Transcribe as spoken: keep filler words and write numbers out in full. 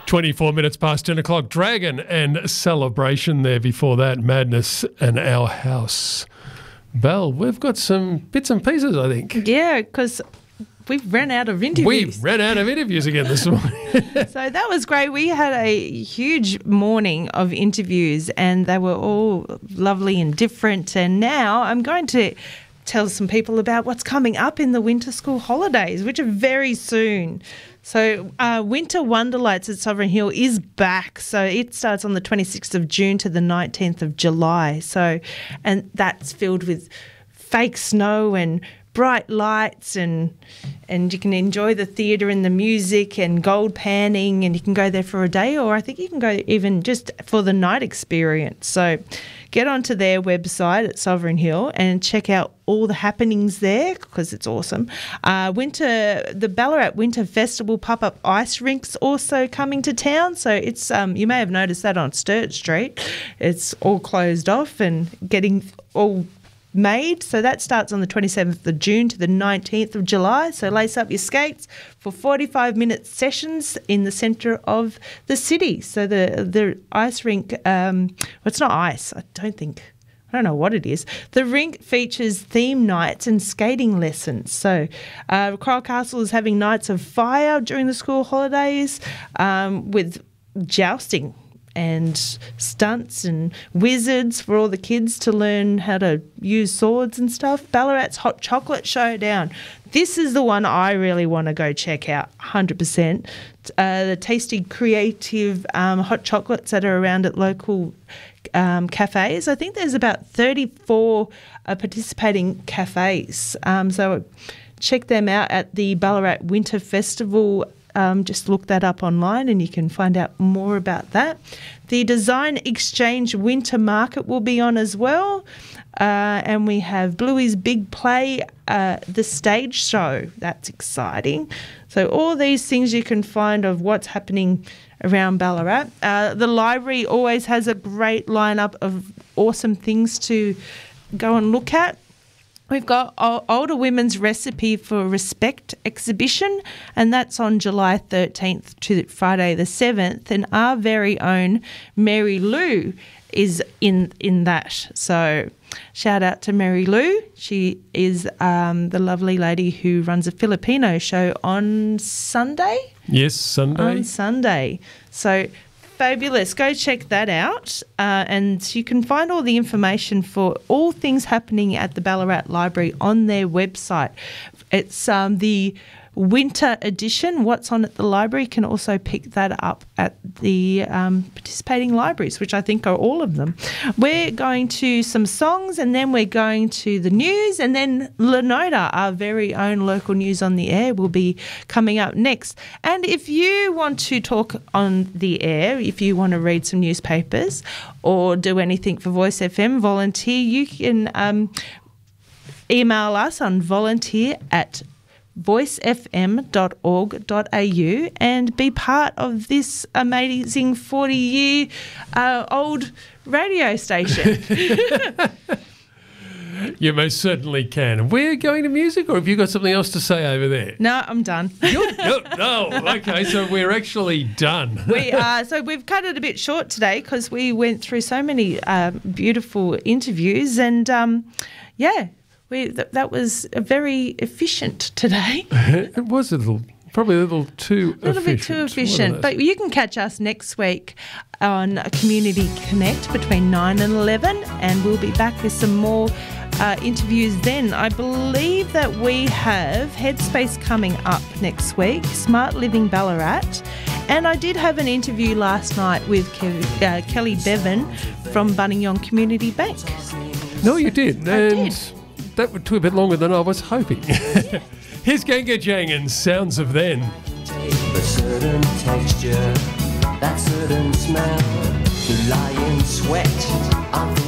twenty-four minutes past ten o'clock. Dragon and Celebration there before that. Madness and Our House. Belle, we've got some bits and pieces, I think. Yeah, because we've ran out of interviews. We ran out of interviews again this morning. So that was great. We had a huge morning of interviews and they were all lovely and different. And now I'm going to tell some people about what's coming up in the winter school holidays, which are very soon. So uh, Winter Wonderlights at Sovereign Hill is back. So it starts on the twenty-sixth of June to the nineteenth of July. So, and that's filled with fake snow and bright lights, and and you can enjoy the theatre and the music and gold panning, and you can go there for a day, or I think you can go even just for the night experience. So get onto their website at Sovereign Hill and check out all the happenings there because it's awesome. Uh, winter, the Ballarat Winter Festival pop-up ice rinks also coming to town. So it's um, you may have noticed that on Sturt Street. It's all closed off and getting all made. So that starts on the twenty-seventh of June to the nineteenth of July. So lace up your skates for forty-five minute sessions in the centre of the city. So the the ice rink, um, well, it's not ice, I don't think. I don't know what it is. The rink features theme nights and skating lessons. So uh, Cryle Castle is having nights of fire during the school holidays um, with jousting and stunts and wizards for all the kids to learn how to use swords and stuff. Ballarat's Hot Chocolate Showdown. This is the one I really want to go check out, one hundred percent. Uh, the tasty, creative um, hot chocolates that are around at local um, cafes. I think there's about thirty-four uh, participating cafes. Um, so check them out at the Ballarat Winter Festival. Um, just look that up online and you can find out more about that. The Design Exchange Winter Market will be on as well. Uh, and we have Bluey's Big Play, uh, the stage show. That's exciting. So all these things you can find of what's happening around Ballarat. Uh, the library always has a great lineup of awesome things to go and look at. We've got Older Women's Recipe for Respect exhibition, and that's on July thirteenth to Friday the seventh. And our very own Mary Lou is in in that. So shout out to Mary Lou. She is um, the lovely lady who runs a Filipino show on Sunday. Yes, Sunday. On Sunday. So fabulous. Go check that out. Uh, and you can find all the information for all things happening at the Ballarat Library on their website. It's um, the winter edition. What's on at the library, can also pick that up at the um, participating libraries, which I think are all of them. We're going to some songs and then we're going to the news, and then Lenota, our very own local news on the air, will be coming up next. And if you want to talk on the air, if you want to read some newspapers or do anything for Voice F M, volunteer, you can um, email us on volunteer at voice f m dot org dot a u and be part of this amazing forty-year uh, old radio station. You most certainly can. We're going to music, or have you got something else to say over there? No, I'm done. You're, you're, no, okay, so we're actually done. we are, so we've cut it a bit short today because we went through so many uh, beautiful interviews, and um, yeah, We, th- that was very efficient today. It was a little, probably a little too efficient. A little bit too efficient. But you can catch us next week on Community Connect between nine and eleven, and we'll be back with some more uh, interviews then. I believe that we have Headspace coming up next week, Smart Living Ballarat, and I did have an interview last night with Kev- uh, Kelly Bevan from Buninyong Community Bank. No, you did. I and did. That took a bit longer than I was hoping. Here's Ganga Jang and Sounds of Then. A certain texture, that certain smell, to lie in sweat.